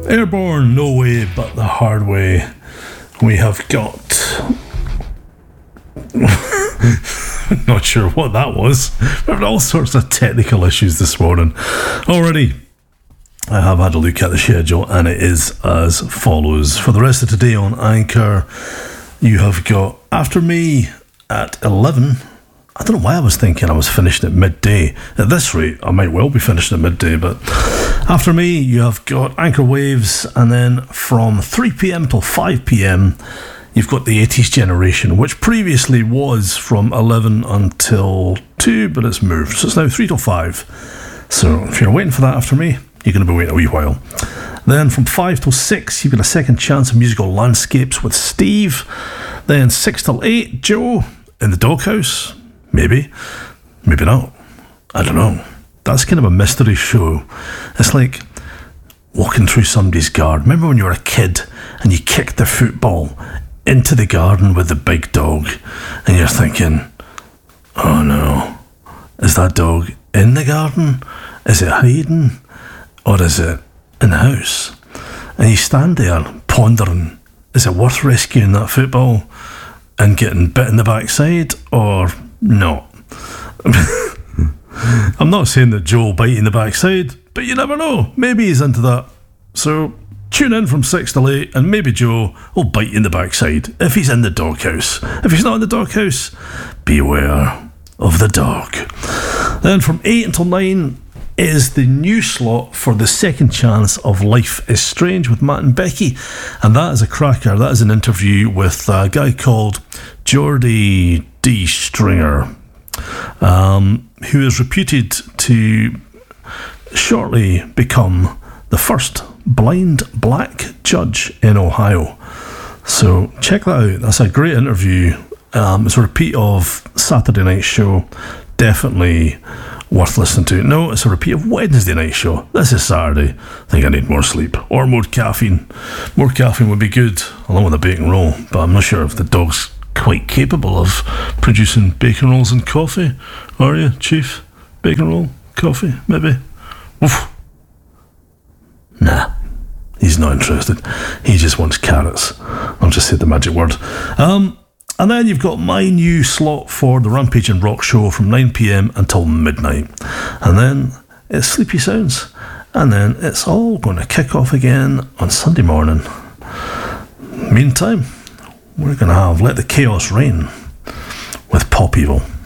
Airborne, No Way But the Hard Way. We have got... Not sure what that was. We've had all sorts of technical issues this morning. Already, I have had a look at the schedule and it is as follows. For the rest of today on Anchor, you have got After Me at 11. I don't know why I was thinking I was finishing at midday. At this rate, I might well be finishing at midday, but after me, you have got Anchor Waves, and then from 3 p.m. till 5 p.m, you've got the 80s Generation, which previously was from 11 until 2, but it's moved. So it's now 3 till 5. So if you're waiting for that after me, you're going to be waiting a wee while. Then from 5 till 6, you've got a second chance of musical landscapes with Steve. Then 6 till 8, Joe in the Doghouse. Maybe not. I don't know. That's kind of a mystery show. It's like walking through somebody's garden. Remember when you were a kid and you kicked the football into the garden with the big dog and you're thinking, oh no, is that dog in the garden? Is it hiding? Or is it in the house? And you stand there pondering, is it worth rescuing that football and getting bit in the backside or not? I'm not saying that Joe will bite in the backside, but you never know. Maybe he's into that. So tune in from 6 till 8 and maybe Joe will bite you in the backside if he's in the doghouse. If he's not in the doghouse, beware of the dog. Then from 8 until 9 is the new slot for the second chance of Life is Strange with Matt and Becky, and that is a cracker. That is an interview with a guy called Geordie D. Stringer, who is reputed to shortly become the first blind black judge in Ohio. So check that out. That's a great interview. It's a repeat of Saturday Night Show. Definitely worth listening to. No, it's a repeat of Wednesday Night Show. This is Saturday. I think I need more sleep or more caffeine. More caffeine would be good, along with a bacon roll, but I'm not sure if the dog's quite capable of producing bacon rolls and coffee. Are you, Chief? Bacon roll, coffee, maybe? Oof. Nah, he's not interested. He just wants carrots. I'll just say the magic word. And then you've got my new slot for the Rampage and Rock show from 9 p.m. until midnight. And then it's Sleepy Sounds. And then it's all going to kick off again on Sunday morning. Meantime, we're going to have Let the Chaos Reign with Pop Evil.